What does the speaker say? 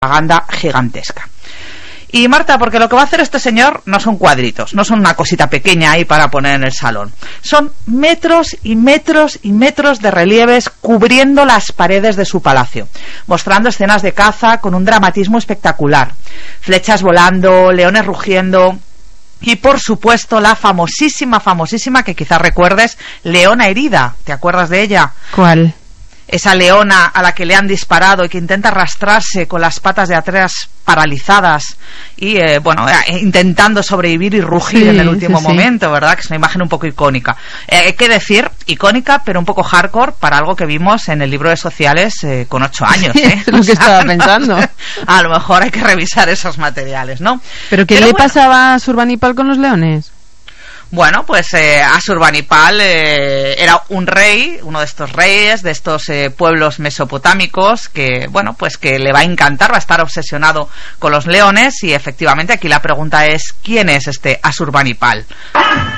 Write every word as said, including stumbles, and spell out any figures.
propaganda gigantesca. Y Marta, porque lo que va a hacer este señor no son cuadritos, no son una cosita pequeña ahí para poner en el salón. Son metros y metros y metros de relieves cubriendo las paredes de su palacio, mostrando escenas de caza con un dramatismo espectacular. Flechas volando, leones rugiendo y, por supuesto, la famosísima, famosísima, que quizás recuerdes, leona herida. ¿Te acuerdas de ella? ¿Cuál? Esa leona a la que le han disparado y que intenta arrastrarse con las patas de atrás paralizadas y, eh, bueno, eh, intentando sobrevivir y rugir sí, en el último sí, momento, sí. ¿verdad? Que es una imagen un poco icónica. Eh, hay que decir, icónica, pero un poco hardcore para algo que vimos en el libro de sociales eh, con ocho años. ¿eh? Es lo que estaba pensando. A lo mejor hay que revisar esos materiales, ¿no? ¿Pero qué pero le bueno, pasaba a Asurbanipal con los leones? Bueno, pues eh, Asurbanipal eh, era un rey, uno de estos reyes de estos eh, pueblos mesopotámicos que, bueno, pues que le va a encantar, va a estar obsesionado con los leones y efectivamente aquí la pregunta es ¿quién es este Asurbanipal?